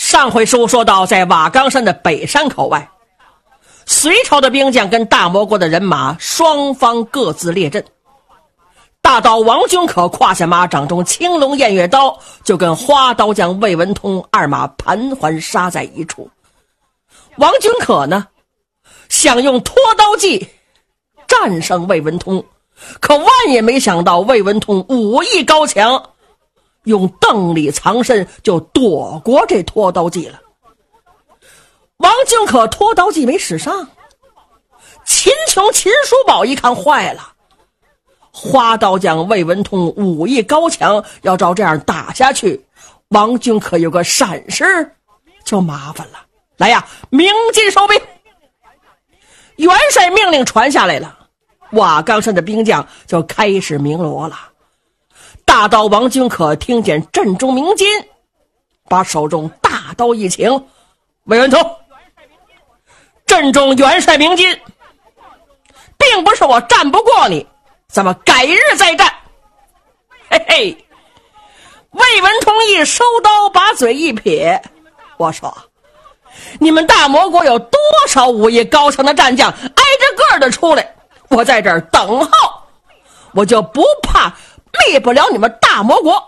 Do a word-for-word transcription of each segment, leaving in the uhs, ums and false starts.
上回书说到，在瓦岗山的北山口外，隋朝的兵将跟大魔国的人马双方各自列阵。大刀王君可胯下马，掌中青龙偃月刀，就跟花刀将魏文通二马盘桓杀在一处。王君可呢，想用拖刀计战胜魏文通，可万也没想到魏文通武艺高强，用邓里藏身就躲过这拖刀计了。王君可拖刀计没使上，秦琼秦叔宝一看坏了，花刀将魏文通武艺高强，要照这样打下去，王君可有个闪失就麻烦了。来呀，鸣金收兵！元帅命令传下来了，瓦岗山的兵将就开始鸣锣了。大刀王君可听见阵中鸣金，把手中大刀一擎，魏文通，阵中元帅鸣金，并不是我战不过你，咱们改日再战。嘿嘿，魏文通一收刀，把嘴一撇，我说你们大魔国有多少武艺高强的战将挨着个儿的出来，我在这儿等候，我就不怕灭不了你们大魔国。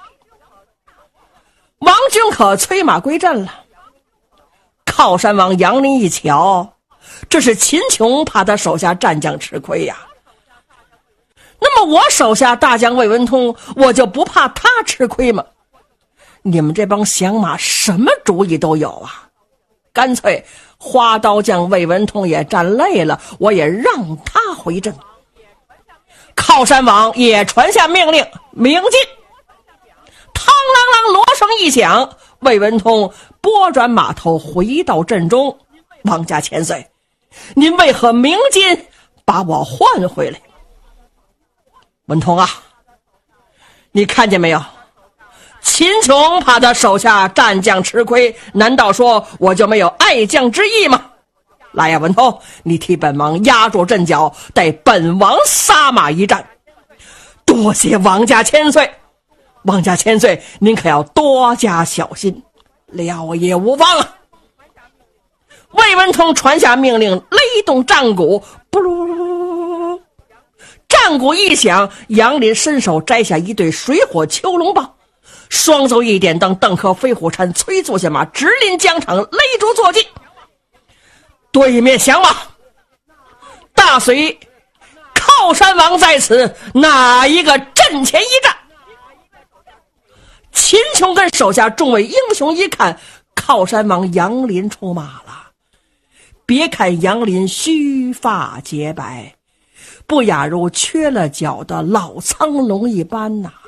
王君可催马归阵了。靠山王杨林一瞧，这是秦琼怕他手下战将吃亏呀。那么我手下大将魏文通，我就不怕他吃亏吗？你们这帮响马什么主意都有啊！干脆花刀将魏文通也战累了，我也让他回阵。靠山王也传下命令，鸣金。嘡啷啷锣声一响，魏文通拨转马头回到阵中。王家千岁，您为何鸣金把我换回来？文通啊，你看见没有？秦琼怕他手下战将吃亏，难道说我就没有爱将之意吗？来呀，文通，你替本王压住阵脚，待本王杀马一战。多谢王家千岁，王家千岁，您可要多加小心，了也无妨啊。魏文通传下命令，勒动战鼓，不噜，战鼓一响，杨林伸手摘下一对水火秋龙棒，双手一点灯，邓克飞虎搀催坐下马，直临疆场，勒住坐骑。对面响马，大隋靠山王在此，哪一个阵前一战？秦琼跟手下众位英雄一看，靠山王杨林出马了。别看杨林须发洁白，不亚如缺了角的老苍龙一般呐、啊。